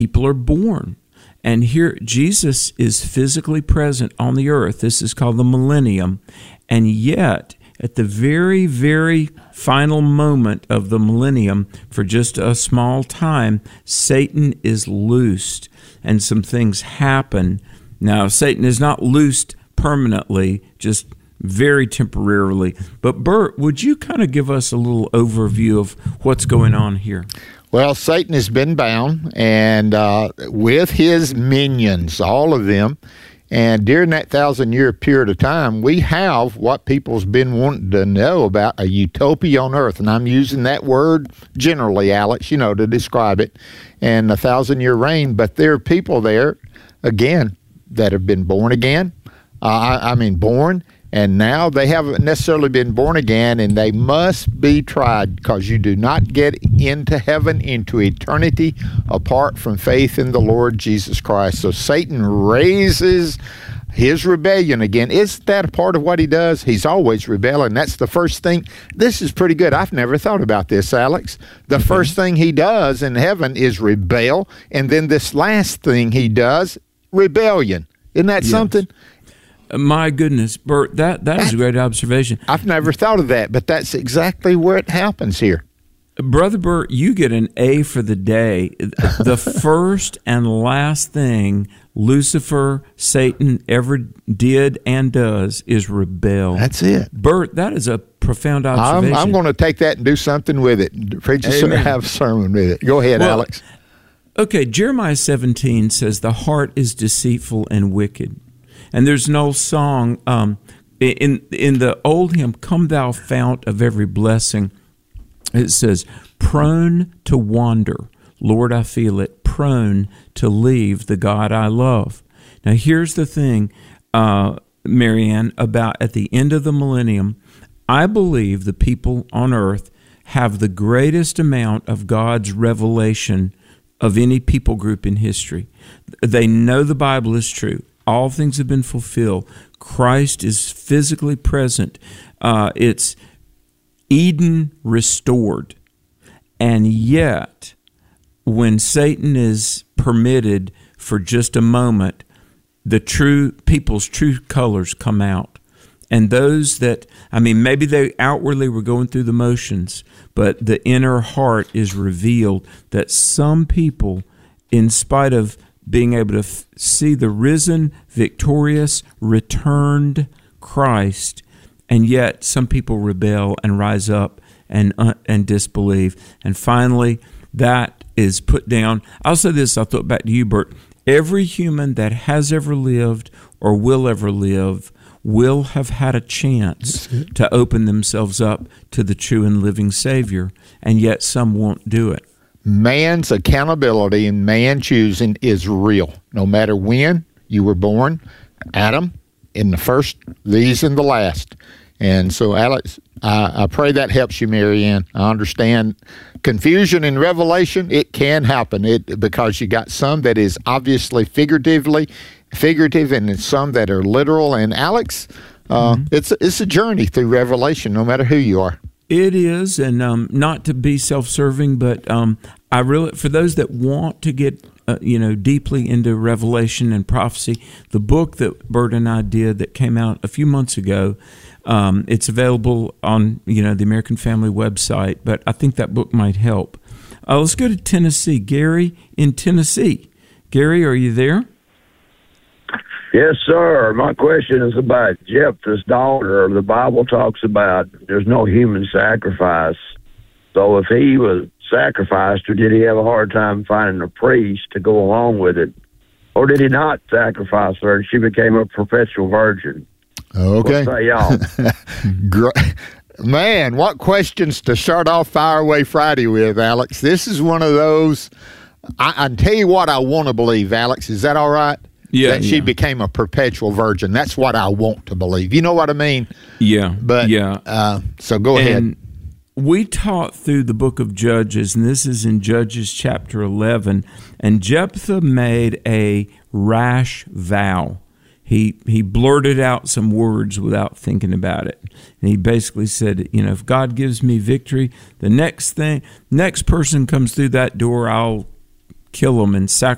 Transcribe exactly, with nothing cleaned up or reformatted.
people are born. And here, Jesus is physically present on the earth. This is called the millennium. And yet, at the very, very final moment of the millennium, for just a small time, Satan is loosed and some things happen. Now, Satan is not loosed permanently, just very temporarily. But Bert, would you kind of give us a little overview of what's going on here? Well, Satan has been bound, and uh, with his minions, all of them. And during that thousand-year period of time, we have what people's been wanting to know about, a utopia on earth. And I'm using that word generally, Alex, you know, to describe it, and a thousand-year reign. But there are people there, again, that have been born again. Uh, I, I mean, born. And now they haven't necessarily been born again, and they must be tried, because you do not get into heaven, into eternity, apart from faith in the Lord Jesus Christ. So Satan raises his rebellion again. Isn't that a part of what he does? He's always rebelling. That's the first thing. This is pretty good. I've never thought about this, Alex. The okay. first thing he does in heaven is rebel, and then this last thing he does, rebellion. Isn't that yes. something? My goodness, Bert, that, that is a great observation. I've never thought of that, but that's exactly where it happens here. Brother Bert, you get an A for the day. The first and last thing Lucifer, Satan, ever did and does is rebel. That's it. Bert, that is a profound observation. I'm, I'm going to take that and do something with it. Preach a, have a sermon with it. Go ahead, well, Alex. Okay, Jeremiah seventeen says, the heart is deceitful and wicked. And there's an old song um, in in the old hymn, Come Thou Fount of Every Blessing. It says, prone to wander, Lord, I feel it, prone to leave the God I love. Now, here's the thing, uh, Marianne, about at the end of the millennium, I believe the people on earth have the greatest amount of God's revelation of any people group in history. They know the Bible is true. All things have been fulfilled. Christ is physically present. Uh, it's Eden restored. And yet, when Satan is permitted for just a moment, the true people's true colors come out. And those that, I mean, maybe they outwardly were going through the motions, but the inner heart is revealed that some people, in spite of being able to f- see the risen, victorious, returned Christ, and yet some people rebel and rise up and uh, and disbelieve. And finally, that is put down. I'll say this, I'll throw it back to you, Bert. Every human that has ever lived or will ever live will have had a chance to open themselves up to the true and living Savior, and yet some won't do it. Man's accountability and man choosing is real. No matter when you were born, Adam in the first, these in the last. And so, Alex, I, I pray that helps you, Marianne. I understand confusion in Revelation. It can happen it because you got some that is obviously figuratively figurative and some that are literal. And Alex, uh, mm-hmm. it's, it's a journey through Revelation, no matter who you are. It is, and um, not to be self-serving, but um, I really, for those that want to get, uh, you know, deeply into Revelation and prophecy, the book that Bert and I did that came out a few months ago, um, it's available on, you know, the American Family website. But I think that book might help. Uh, let's go to Tennessee. Gary in Tennessee. Gary, are you there? Yes, sir. My question is about Jephthah's daughter. The Bible talks about there's no human sacrifice. So if he was sacrificed, or did he have a hard time finding a priest to go along with it? Or did he not sacrifice her and she became a perpetual virgin? Okay. What say y'all? Man, what questions to start off Fire Away Friday with, Alex. This is one of those, I, I tell you what I want to believe, Alex. Is that all right? Yeah, that she yeah. became a perpetual virgin. That's what I want to believe. You know what I mean? Yeah. But yeah. Uh, so go and ahead. We taught through the book of Judges, and this is in Judges chapter eleven. And Jephthah made a rash vow. He he blurted out some words without thinking about it. And he basically said, you know, if God gives me victory, the next thing, next person comes through that door, I'll kill them and sacrifice